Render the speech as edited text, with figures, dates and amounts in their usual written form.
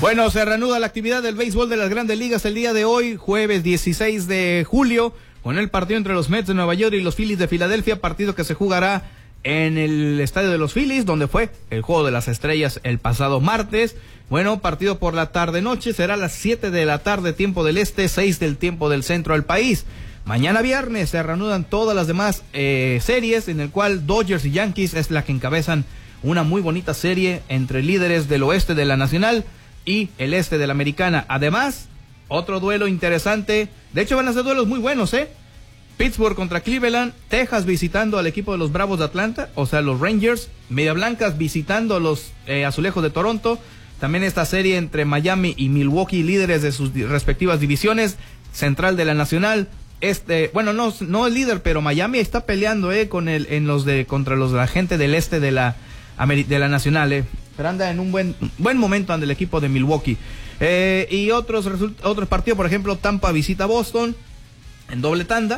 Bueno, se reanuda la actividad del béisbol de las Grandes Ligas el día de hoy, jueves 16 de julio, con el partido entre los Mets de Nueva York y los Phillies de Filadelfia, partido que se jugará en el estadio de los Phillies, donde fue el Juego de las Estrellas el pasado martes. Bueno, partido por la tarde-noche, será a las 7 de la tarde, tiempo del este, 6 del tiempo del centro del país. Mañana viernes se reanudan todas las demás series, en el cual Dodgers y Yankees es la que encabezan una muy bonita serie entre líderes del oeste de la Nacional y el este de la Americana. Además, otro duelo interesante, de hecho van a ser duelos muy buenos, Pittsburgh contra Cleveland, Texas visitando al equipo de los Bravos de Atlanta, o sea los Rangers, Media Blancas visitando a los Azulejos de Toronto. También esta serie entre Miami y Milwaukee, líderes de sus respectivas divisiones, central de la Nacional. Bueno, no el líder, pero Miami está peleando contra los de la gente del este de la Nacional, pero anda en un buen momento anda el equipo de Milwaukee. Y otros partidos, por ejemplo, Tampa visita a Boston en doble tanda.